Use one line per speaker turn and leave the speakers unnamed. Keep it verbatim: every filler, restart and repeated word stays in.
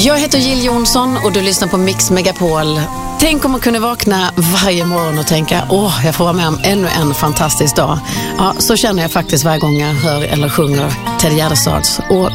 Jag heter Jill Johnson och du lyssnar på Mix Megapol. Tänk om man kunde vakna varje morgon och tänka, åh, jag får vara med om ännu en fantastisk dag. Ja, så känner jag faktiskt varje gång jag hör eller sjunger Ted Gärdestads. Och